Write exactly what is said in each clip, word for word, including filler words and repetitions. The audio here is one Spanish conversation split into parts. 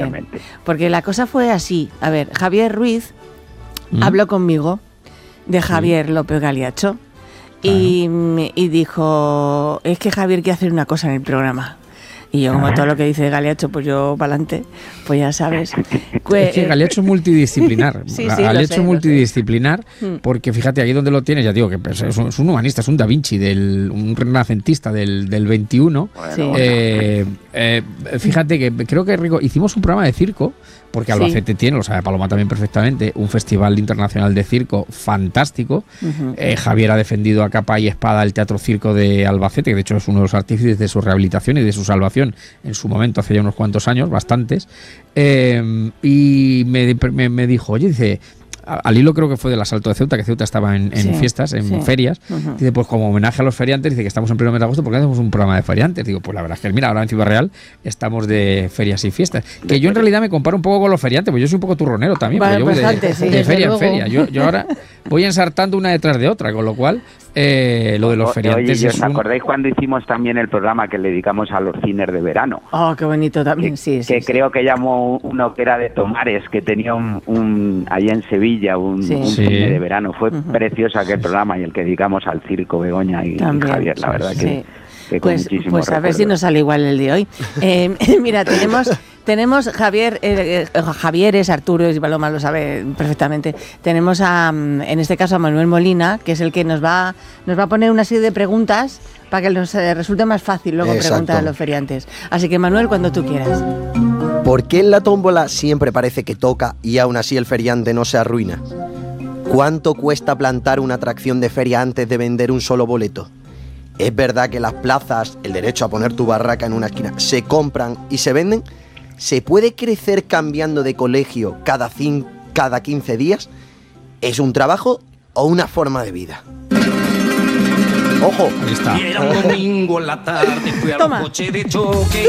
obviamente. Bien, porque la cosa fue así. A ver, Javier Ruiz ¿Mm? habló conmigo de Javier sí. López Galiacho claro. y, y dijo, es que Javier quiere hacer una cosa en el programa. Y yo, como todo lo que dice Galiacho, pues yo para adelante, pues ya sabes. Es que Galiacho es multidisciplinar. sí, sí, Galiacho es multidisciplinar sé. porque fíjate, aquí donde lo tienes, ya digo, que es un, es un humanista, es un Da Vinci, del, un renacentista del, del veintiuno. Sí. Eh, eh, fíjate que creo que Rico, hicimos un programa de circo, porque Albacete sí. tiene, lo sabe Paloma también perfectamente, un festival internacional de circo fantástico. Uh-huh. Eh, Javier ha defendido a capa y espada el Teatro Circo de Albacete, que de hecho es uno de los artífices de su rehabilitación y de su salvación en su momento, hace ya unos cuantos años, bastantes. Eh, y me, me, me dijo, oye, dice... Al hilo creo que fue del asalto de Ceuta, que Ceuta estaba en, en sí, fiestas, en sí. ferias. Uh-huh. Dice, pues como homenaje a los feriantes, dice que estamos en pleno mes de agosto, ¿por qué hacemos un programa de feriantes? Digo, pues la verdad es que, mira, ahora en Ciudad Real estamos de ferias y fiestas. Que yo en realidad me comparo un poco con los feriantes, porque yo soy un poco turronero también, vale, porque yo voy pues de, sí, de feria en feria. Yo, yo ahora voy ensartando una detrás de otra, con lo cual... Eh, lo de los feriantes. Oye, ¿os un... acordáis cuando hicimos también el programa que le dedicamos a los cines de verano? Oh, qué bonito también, que, sí, sí. Que sí. creo que llamó uno que era de Tomares, que tenía un, un allá en Sevilla, un, sí. un sí. cine de verano. Fue uh-huh. precioso aquel programa y el que dedicamos al circo Begoña y, y Javier, la verdad sí. que... que pues pues a ver si nos sale igual el de hoy. Eh, mira, tenemos tenemos Javier, eh, eh, Javieres, Arturo y Paloma lo sabe perfectamente. Tenemos a, en este caso a Manuel Molina, que es el que nos va nos va a poner una serie de preguntas para que nos eh, resulte más fácil luego Exacto. preguntar a los feriantes. Así que Manuel, cuando tú quieras. ¿Por qué en la tómbola siempre parece que toca y aún así el feriante no se arruina? ¿Cuánto cuesta plantar una atracción de feria antes de vender un solo boleto? ¿Es verdad que las plazas, el derecho a poner tu barraca en una esquina, se compran y se venden? ¿Se puede crecer cambiando de colegio cada, cin- cada quince días? ¿Es un trabajo o una forma de vida? ¡Ojo! Ahí está. Y era un domingo en la tarde, fui al coche de choque.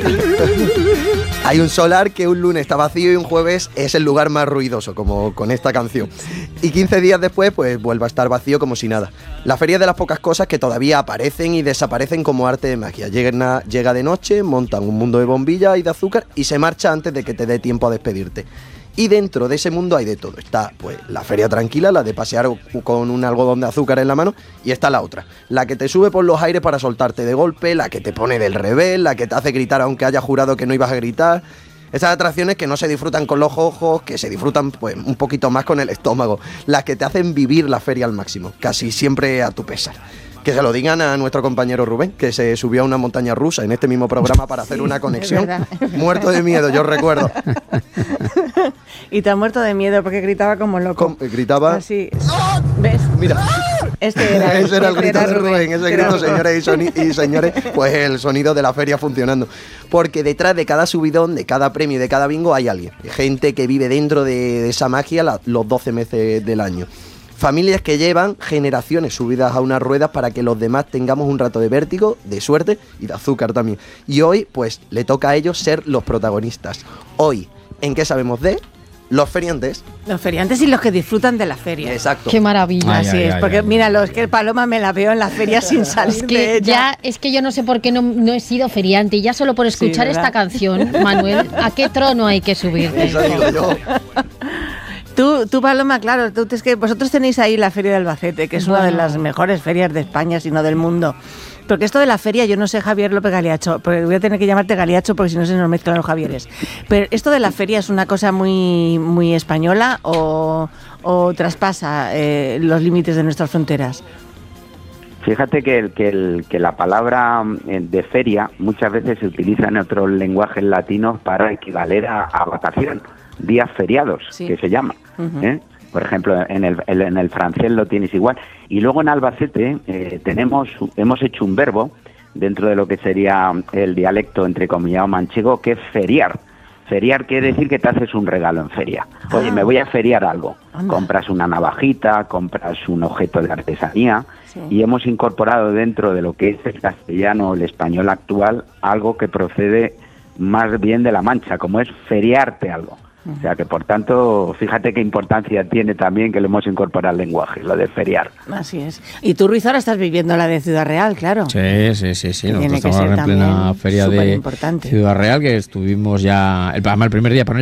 Hay un solar que un lunes está vacío y un jueves es el lugar más ruidoso, como con esta canción. Y quince días después, pues vuelve a estar vacío como si nada. La feria es de las pocas cosas que todavía aparecen y desaparecen como arte de magia. Llega, llega de noche, montan un mundo de bombillas y de azúcar y se marcha antes de que te dé tiempo a despedirte. Y dentro de ese mundo hay de todo. Está pues la feria tranquila, la de pasear con un algodón de azúcar en la mano, y está la otra, la que te sube por los aires para soltarte de golpe, la que te pone del revés, la que te hace gritar aunque hayas jurado que no ibas a gritar. Esas atracciones que no se disfrutan con los ojos, que se disfrutan pues un poquito más con el estómago, las que te hacen vivir la feria al máximo, casi siempre a tu pesar. Que se lo digan a nuestro compañero Rubén, que se subió a una montaña rusa en este mismo programa para hacer sí, una conexión. Muerto de miedo, yo recuerdo. Y te has muerto de miedo porque gritaba como loco. Com- gritaba... Así. ¿Ves? Mira. Este era, ese era el este grito era de Rubén, ese grito, señores y, soni- y señores, pues el sonido de la feria funcionando. Porque detrás de cada subidón, de cada premio y de cada bingo hay alguien. Gente que vive dentro de, de esa magia la, los doce meses del año. Familias que llevan generaciones subidas a unas ruedas para que los demás tengamos un rato de vértigo, de suerte y de azúcar también. Y hoy, pues, le toca a ellos ser los protagonistas. Hoy, ¿en qué sabemos de? Los feriantes. Los feriantes y los que disfrutan de la feria. Exacto. Qué maravilla. Así ay, es, ay, porque ay, mira, los que Paloma me la veo en la feria sin salir Es que de ella. ya, es que yo no sé por qué no, no he sido feriante. Ya solo por escuchar sí, esta canción, Manuel, ¿a qué trono hay que subirte? Eso digo yo. Tú, tú, Paloma, claro, tú, es que vosotros tenéis ahí la Feria de Albacete, que es bueno. una de las mejores ferias de España, si no del mundo. Porque esto de la feria, yo no sé, Javier López Galiacho, porque voy a tener que llamarte Galiacho porque si no se nos mezclan los Javieres. Pero esto de la feria es una cosa muy, muy española o, o traspasa eh, los límites de nuestras fronteras. Fíjate que, el, que, el, que la palabra de feria muchas veces se utiliza en otros lenguajes latinos para equivaler a, a vacación, días feriados, sí. que se llama. Uh-huh. ¿eh? Por ejemplo, en el, en el francés lo tienes igual. Y luego en Albacete eh, tenemos hemos hecho un verbo dentro de lo que sería el dialecto entrecomillado manchego, que es feriar. Feriar quiere decir que te haces un regalo en feria. Oye, ah. me voy a feriar algo. Anda. Compras una navajita, compras un objeto de artesanía, sí. y hemos incorporado dentro de lo que es el castellano o el español actual algo que procede más bien de la Mancha, como es feriarte algo. O sea que, por tanto, fíjate qué importancia tiene también que lo hemos incorporado al lenguaje, lo de feriar. Así es. Y tú, Ruiz, ahora estás viviendo la de Ciudad Real, claro. Sí, sí, sí. sí. Nosotros Tiene que estamos ser en plena feria de importante. Ciudad Real, que estuvimos ya, el, el primer día, pero